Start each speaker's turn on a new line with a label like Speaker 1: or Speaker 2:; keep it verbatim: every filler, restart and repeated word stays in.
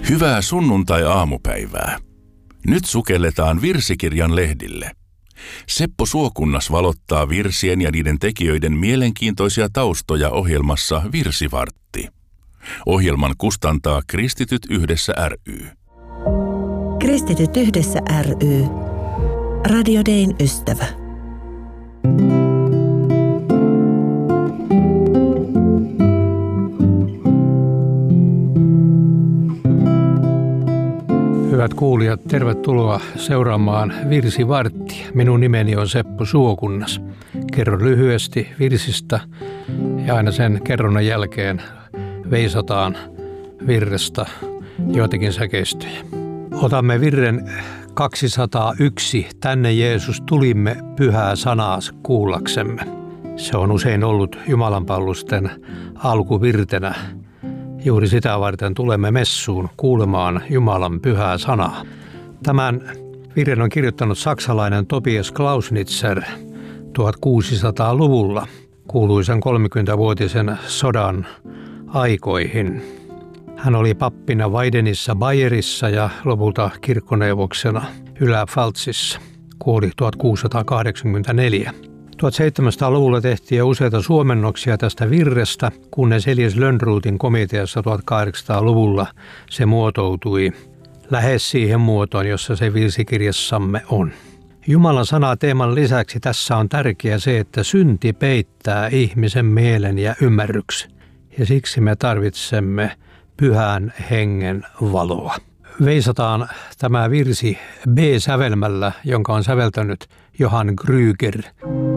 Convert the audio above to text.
Speaker 1: Hyvää sunnuntai-aamupäivää. Nyt sukelletaan virsikirjan lehdille. Seppo Suokunnas valottaa virsien ja niiden tekijöiden mielenkiintoisia taustoja ohjelmassa Virsivartti. Ohjelman kustantaa Kristityt yhdessä ry.
Speaker 2: Kristityt yhdessä ry. Radio Dayn ystävä.
Speaker 3: Hyvät kuulijat, tervetuloa seuraamaan Virsivarttia. Minun nimeni on Seppo Suokunnas. Kerron lyhyesti virsistä ja aina sen kerronnan jälkeen veisataan virrestä joitakin säkeistöjä. Otamme virren kaksisataayksi. Tänne Jeesus tulimme pyhää sanaa kuullaksemme. Se on usein ollut jumalanpalvelusten alkuvirtenä. Juuri sitä varten tulemme messuun kuulemaan Jumalan pyhää sanaa. Tämän virren on kirjoittanut saksalainen Tobias Clausnitzer tuhatkuusisataaluvulla kuuluisen kolmekymmenvuotisen sodan aikoihin. Hän oli pappina Weidenissa Bayerissa ja lopulta kirkkoneuvoksena Ylä-Pfalzissa. Kuoli tuhatkuusisataakahdeksankymmentäneljä. tuhatseitsemänsataaluvulla tehtiin useita suomennoksia tästä virrestä, kunnes Elias Lönnrotin komiteassa tuhatkahdeksansataaluvulla se muotoutui lähes siihen muotoon, jossa se virsikirjassamme on. Jumalan sanateeman lisäksi tässä on tärkeää se, että synti peittää ihmisen mielen ja ymmärryksen. Ja siksi me tarvitsemme pyhän hengen valoa. Veisataan tämä virsi B-sävelmällä, jonka on säveltänyt Johann Krüger.